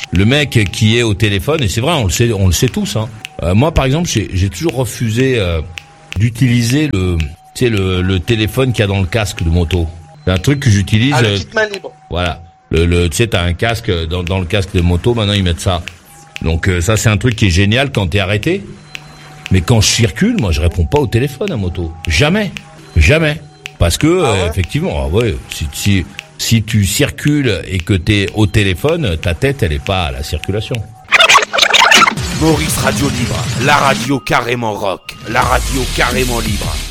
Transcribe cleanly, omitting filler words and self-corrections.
Le mec qui est au téléphone, et c'est vrai, on le sait tous. Hein. Moi, par exemple, j'ai toujours refusé d'utiliser le téléphone qu'il y a dans le casque de moto. C'est un truc que j'utilise. Ah, le kit main libre. Voilà. Tu sais, t'as un casque dans le casque de moto. Maintenant, ils mettent ça. Donc ça, c'est un truc qui est génial quand t'es arrêté. Mais quand je circule, moi, je réponds pas au téléphone à moto. Jamais. Parce que effectivement, si tu circules et que t'es au téléphone, ta tête, elle est pas à la circulation. Maurice Radio Libre, la radio carrément rock, la radio carrément libre.